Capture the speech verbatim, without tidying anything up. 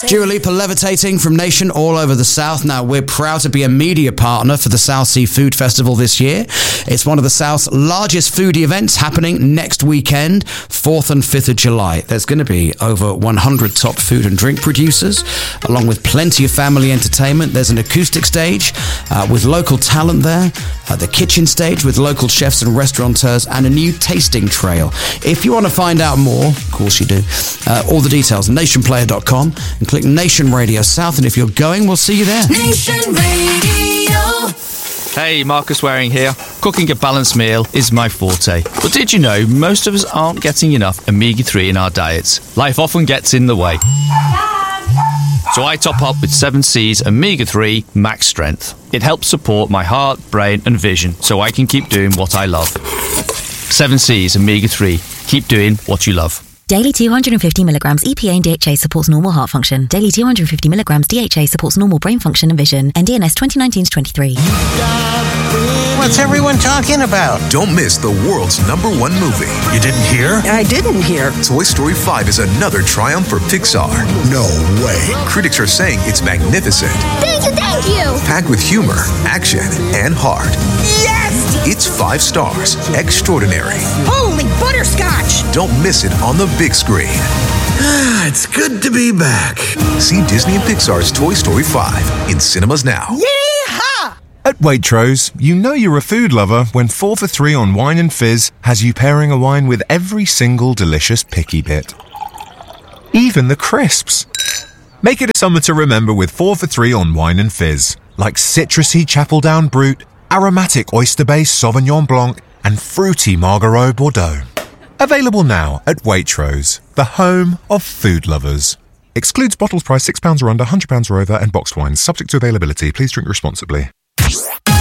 Dua Lipa Levitating from Nation all over the South. Now, we're proud to be a media partner for the South Sea Food Festival this year. It's one of the South's largest foodie events happening next weekend, fourth and fifth of July. There's going to be over one hundred top food and drink producers, along with plenty of family entertainment. There's an acoustic stage uh, with local talent there, uh, the kitchen stage with local chefs and restaurateurs, and a new tasting trail. If you want to find out more, of course you do, uh, all the details, nation player dot com, and click Nation Radio South, and if you're going, we'll see you there. Nation Radio. Hey, Marcus Waring here. Cooking a balanced meal is my forte. But did you know most of us aren't getting enough omega three in our diets? Life often gets in the way. So I top up with seven Seas Omega three Max Strength. It helps support my heart, brain and vision so I can keep doing what I love. seven Seas Omega three. Keep doing what you love. Daily two hundred fifty milligrams E P A and D H A supports normal heart function. Daily two hundred fifty milligrams D H A supports normal brain function and vision. N D N S twenty nineteen to twenty-three. What's everyone talking about? Don't miss the world's number one movie. You didn't hear? I didn't hear. Toy Story five is another triumph for Pixar. No way. Critics are saying it's magnificent. Thank you, thank you! Packed with humor, action, and heart. Yes! It's five stars. Extraordinary. Holy butterscotch! Don't miss it on the big screen. It's good to be back. See Disney and Pixar's Toy Story five in cinemas now. Yeehaw! At Waitrose, you know you're a food lover when four for three on wine and fizz has you pairing a wine with every single delicious picky bit. Even the crisps. Make it a summer to remember with four for three on wine and fizz, like citrusy Chapeldown Brut, aromatic oyster-based Sauvignon Blanc, and fruity Margariot Bordeaux. Available now at Waitrose, the home of food lovers. Excludes bottles priced six pounds or under, one hundred pounds or over, and boxed wines. Subject to availability. Please drink responsibly.